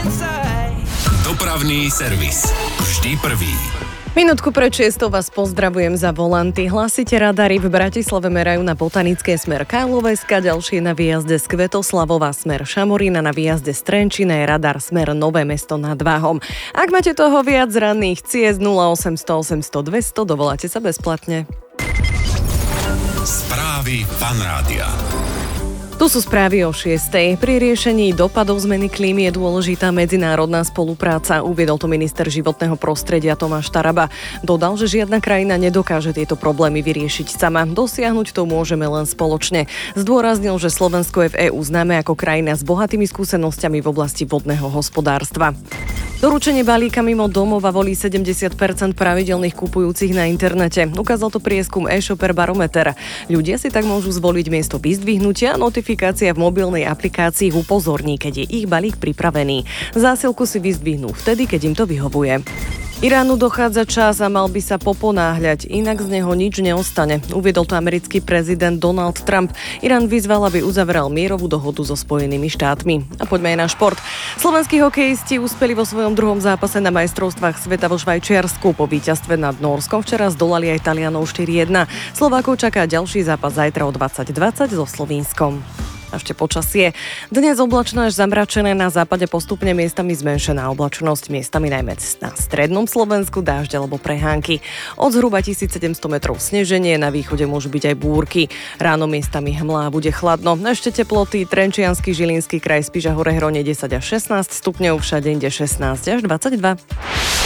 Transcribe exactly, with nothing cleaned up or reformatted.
Dopravný servis. Vždy prvý. Minútku pred šiestou vás pozdravujem za volanty. Hlasite radary v Bratislave merajú na Botanické smer Kajloveska, ďalšie na výjazde z Kvetoslavova smer Šamorína, na výjazde z Trenčína je radar smer Nové Mesto nad Váhom. Ak máte toho viac ranných ciest nula osemsto osemsto dvesto, dovoláte sa bezplatne. Správy Fan Rádia. Tu sú správy o šiestej. Pri riešení dopadov zmeny klímy je dôležitá medzinárodná spolupráca, uviedol to minister životného prostredia Tomáš Taraba. Dodal, že žiadna krajina nedokáže tieto problémy vyriešiť sama. Dosiahnuť to môžeme len spoločne. Zdôraznil, že Slovensko je v EÚ známe ako krajina s bohatými skúsenosťami v oblasti vodného hospodárstva. Doručenie balíka mimo domova volí sedemdesiat percent pravidelných kupujúcich na internete. Ukázal to prieskum e-shopper Barometer. Ľudia si tak môžu zvoliť miesto vyzdvihnutia, notifikácia v mobilnej aplikácii ich upozorní, keď je ich balík pripravený. Zásielku si vyzdvihnú vtedy, keď im to vyhovuje. Iránu dochádza čas a mal by sa poponáhľať, inak z neho nič neostane, uviedol to americký prezident Donald Trump. Irán vyzval, aby uzavrel mierovú dohodu so Spojenými štátmi. A poďme aj na šport. Slovenskí hokejisti uspeli vo svojom druhom zápase na majstrovstvách sveta vo Švajčiarsku. Po víťazstve nad Nórskom včera zdolali aj Talianov štyri jedna. Slovákov čaká ďalší zápas zajtra o dvadsať dvadsať so Slovínskom. A ešte počasie. Dnes oblačné až zamračené, na západe postupne miestami zmenšená oblačnosť, miestami najmä na strednom Slovensku dážď alebo prehánky. Od zhruba tisícsedemsto metrov sneženie, na východe môžu byť aj búrky. Ráno miestami hmlá, bude chladno. Ešte teploty: Trenčiansky, Žilinský kraj, Spiš a Hore Hronie desať až šestnásť stupňov, všade inde šestnásť až dvadsaťdva.